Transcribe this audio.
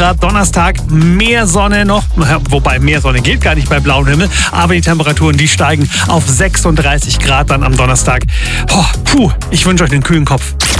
Grad. Donnerstag mehr Sonne noch, wobei mehr Sonne geht gar nicht bei blauem Himmel, aber die Temperaturen, die steigen auf 36 Grad dann am Donnerstag. Ich wünsche euch einen kühlen Kopf.